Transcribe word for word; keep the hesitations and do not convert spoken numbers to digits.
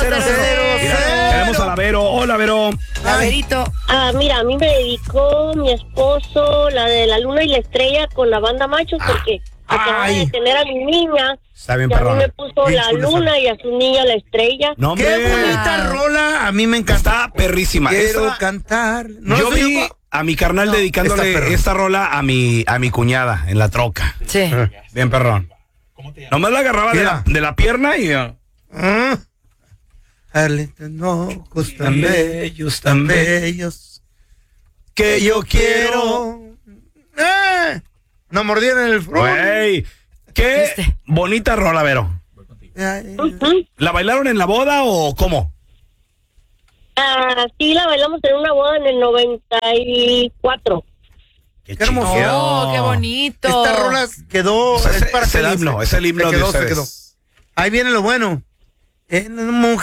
cero, cero. Mira, tenemos a la Vero. Hola, Vero. La Verito. Ah, mira, a mí me dedicó mi esposo la de la luna y la estrella con la banda Machos porque acaba de tener a mi niña. Está bien, y a mí perrón. me puso Bien la chula esa. luna y a su niña la estrella. No, hombre. Qué bonita rola, a mí me encanta. Está perrísima. Quiero Esta- cantar. ¿No yo se vi llama? a mi carnal No, dedicándole está perrón. esta rola a mi, a mi cuñada en la troca. Sí. Bien, perrón. Nomás la agarraba de la, de la pierna y... uh, Ah. Arlington, ojos tan bellos, tan bellos, que yo quiero. ¡Eh! No mordieron el fruto. Güey, qué Este. bonita rola, Vero. Ujú. ¿La bailaron en la boda o cómo? Ah, sí, la bailamos en una boda en el noventa y cuatro. Qué hermoso. Oh, qué bonito. Esta rola quedó. O sea, es es- para es el quedarse. himno, es el himno Se de quedó, se ustedes. quedó. Ahí viene lo bueno. En